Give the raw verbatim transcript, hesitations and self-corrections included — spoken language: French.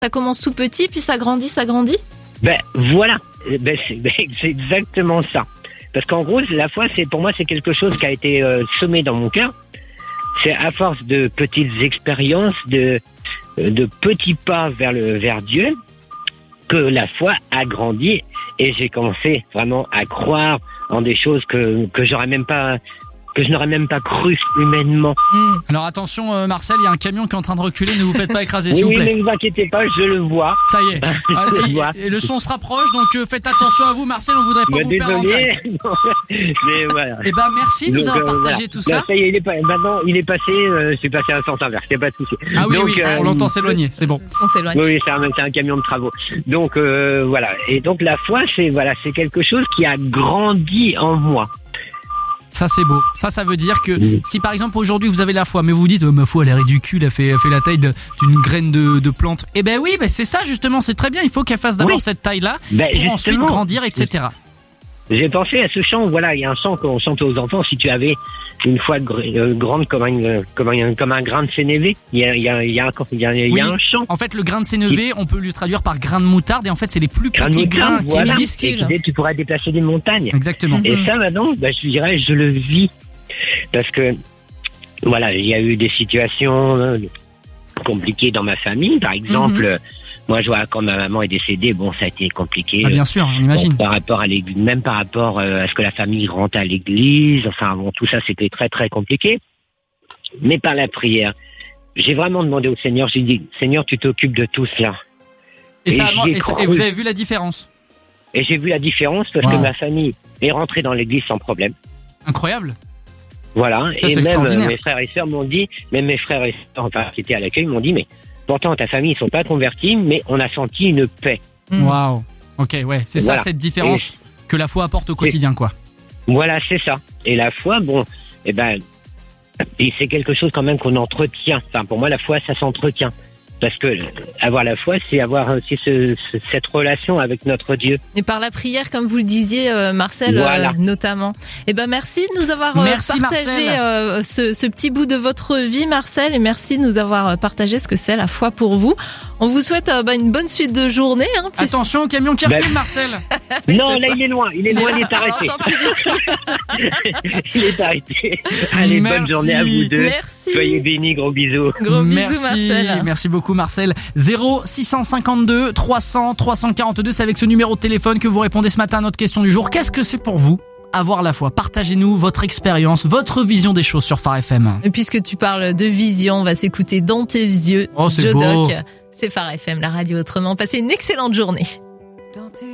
Ça commence tout petit, puis ça grandit, ça grandit. Ben voilà, ben, c'est, ben, c'est exactement ça. Parce qu'en gros, la foi, c'est pour moi, c'est quelque chose qui a été euh, semé dans mon cœur. C'est à force de petites expériences, de de petits pas vers le vers Dieu, que la foi a grandi et j'ai commencé vraiment à croire en des choses que que j'aurais même pas que je n'aurais même pas cru humainement. Mmh. Alors attention euh, Marcel, il y a un camion qui est en train de reculer, ne vous faites pas écraser, s'il oui, vous plaît. Oui, ne vous inquiétez pas, je le vois. Ça y est. Ah, et, et le son se rapproche, donc euh, faites attention à vous, Marcel, on voudrait pas mais vous désolé. perdre en direct. Mais voilà. Eh ben merci de nous donc, avoir euh, partagé voilà. tout ça. Là, ça y est, il est pas, maintenant il est passé, euh, je suis passé à un sens inverse, il n'y a pas de souci. Ah oui, donc, oui, euh, on l'entend s'éloigner, c'est bon. On s'éloigne. Oui, c'est un, c'est un camion de travaux. Donc euh, voilà. Et donc la foi, c'est voilà, c'est quelque chose qui a grandi en moi. Ça c'est beau. Ça, ça veut dire que oui. si par exemple aujourd'hui vous avez la foi, mais vous vous dites oh, ma foi elle est ridicule, elle fait, elle fait la taille de, d'une graine de, de plante. Eh ben oui, ben c'est ça justement, c'est très bien. Il faut qu'elle fasse d'abord oui. cette taille-là ben, pour ensuite grandir, et cetera. J'ai pensé à ce chant. Voilà, il y a un chant qu'on chante aux enfants. Si tu avais une foi gr- euh, grande comme un, comme un comme un grain de sénévé, il y a il y a il y a, il y a, il y a oui. un chant. En fait, le grain de sénévé, on peut le traduire par grain de moutarde, et en fait, c'est les plus grain petits moutarde, grains voilà. qui existent. Et tu pourrais déplacer des montagnes. Exactement. Et mm-hmm. ça, maintenant, bah, je dirais, je le vis parce que voilà, il y a eu des situations euh, compliquées dans ma famille, par exemple. Mm-hmm. Moi, je vois quand ma maman est décédée, bon, ça a été compliqué. Ah, bien sûr, on imagine. Euh, par rapport à l'église, même par rapport euh, à ce que la famille rentre à l'église. Enfin, bon, tout ça, c'était très, très compliqué. Mais par la prière, j'ai vraiment demandé au Seigneur, j'ai dit, Seigneur, tu t'occupes de tout cela. Et, et, ça, et, ça, et vous avez vu la différence? Et j'ai vu la différence parce wow. que ma famille est rentrée dans l'église sans problème. Incroyable. Voilà. Ça, et même euh, mes frères et sœurs m'ont dit, même mes frères et sœurs, enfin, qui étaient à l'accueil, m'ont dit, mais pourtant, ta famille, ils sont pas convertis, mais on a senti une paix. Waouh. Wow. Ok, ouais. C'est voilà. ça, cette différence et que la foi apporte au quotidien, et, quoi. Voilà, c'est ça. Et la foi, bon, eh ben, et c'est quelque chose quand même qu'on entretient. Enfin, pour moi, la foi, ça s'entretient. Parce que avoir la foi, c'est avoir aussi ce, ce, cette relation avec notre Dieu. Et par la prière, comme vous le disiez, euh, Marcel, voilà. euh, notamment. Eh ben, merci de nous avoir euh, merci, partagé euh, ce, ce petit bout de votre vie, Marcel, et merci de nous avoir partagé ce que c'est la foi pour vous. On vous souhaite euh, bah, une bonne suite de journée. Hein, plus... Attention au camion qui recule, ben... Marcel. Non, là, ça. il est loin. Il est loin, il est arrêté. Il est arrêté. Allez, merci. Bonne journée à vous deux. Merci. Soyez bénis, gros bisous. Gros merci. bisous, Marcel. Merci beaucoup, Marcel. zéro six cent cinquante-deux trois cents trois cent quarante-deux, c'est avec ce numéro de téléphone que vous répondez ce matin à notre question du jour. Qu'est-ce que c'est pour vous avoir la foi? Partagez-nous votre expérience, votre vision des choses sur Phare F M. Et puisque tu parles de vision, on va s'écouter Dans tes yeux. Oh, c'est beau. C'est Phare F M, la radio autrement. Passez une excellente journée.